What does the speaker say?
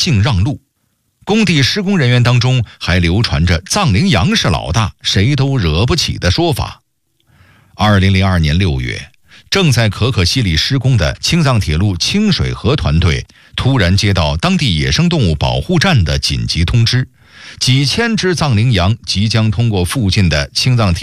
性让路。工地施工人员当中还流传着藏羚羊是老大，谁都惹不起的说法。2002年6月，正在可可西里施工的青藏铁路清水河团队突然接到当地野生动物保护站的紧急通知，几千只藏羚羊即将通过附近的青藏铁